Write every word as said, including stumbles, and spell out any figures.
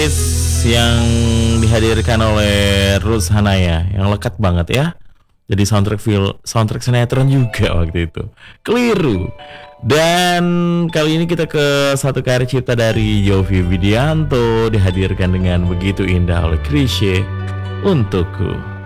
yang dihadirkan oleh Ruth Hanaya yang lekat banget ya. Jadi soundtrack film, soundtrack sinetron juga waktu itu. Keliru. Dan kali ini kita ke satu karya cipta dari Yovie Widianto, dihadirkan dengan begitu indah oleh Chrisye, Untukku.